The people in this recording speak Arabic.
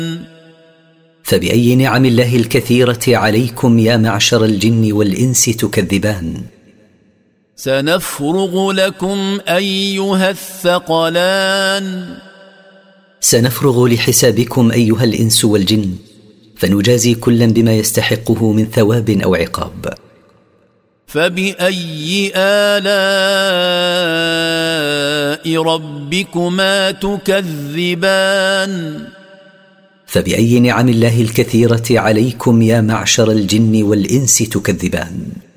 فبأي نعم الله الكثيرة عليكم يا معشر الجن والإنس تكذبان؟ سنفرغ لكم أيها الثقلان. سنفرغ لحسابكم أيها الإنس والجن، فنجازي كلا بما يستحقه من ثواب أو عقاب. فبأي آلاء ربكما تكذبان؟ فبأي نعم الله الكثيرة عليكم يا معشر الجن والإنس تكذبان؟